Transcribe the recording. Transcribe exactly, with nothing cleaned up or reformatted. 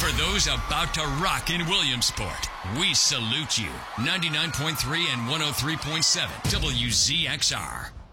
For those about to rock in Williamsport, we salute you. ninety-nine point three and one oh three point seven W Z X R.